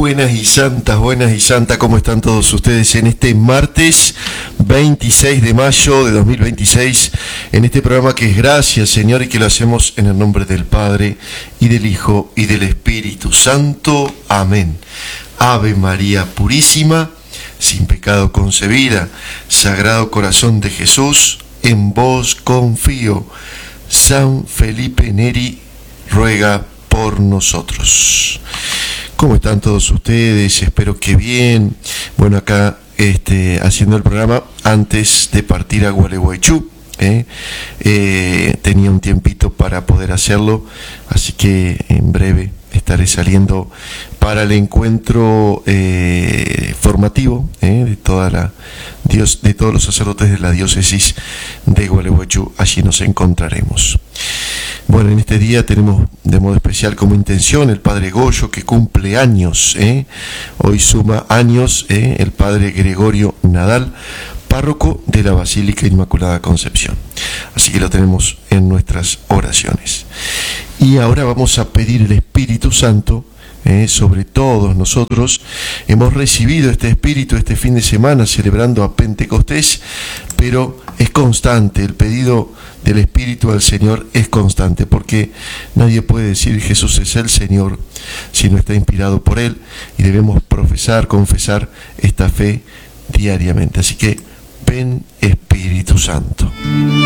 Buenas y santas, ¿cómo están todos ustedes en este martes 26 de mayo de 2026? En este programa que es Gracias, Señor, y que lo hacemos en el nombre del Padre, y del Hijo, y del Espíritu Santo. Amén. Ave María Purísima, sin pecado concebida, Sagrado Corazón de Jesús, en vos confío. San Felipe Neri ruega por nosotros. ¿Cómo están todos ustedes? Espero que bien. Bueno, acá haciendo el programa antes de partir a Gualeguaychú. Tenía un tiempito para poder hacerlo, así que en breve estaré saliendo para el encuentro formativo de todos los sacerdotes de la diócesis de Gualeguaychú. Allí nos encontraremos. Bueno, en este día tenemos de modo especial como intención el Padre Goyo, que cumple años. Hoy suma años el Padre Gregorio Nadal, párroco de la Basílica Inmaculada Concepción. Así que lo tenemos en nuestras oraciones. Y ahora vamos a pedir el Espíritu Santo sobre todos nosotros. Hemos recibido este Espíritu este fin de semana celebrando a Pentecostés, pero es constante, el pedido del Espíritu al Señor es constante, porque nadie puede decir Jesús es el Señor si no está inspirado por Él, y debemos confesar esta fe diariamente. Así que ven Espíritu Santo.